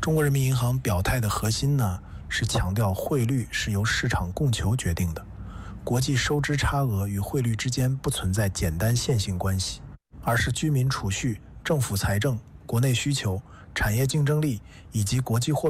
中国人民银行表态的核心呢，是强调汇率是由市场供求决定的，国际收支差额与汇率之间不存在简单线性关系，而是居民储蓄、政府财政、国内需求、产业竞争力以及国际货